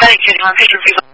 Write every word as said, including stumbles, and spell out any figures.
在一起的地方，非常非常。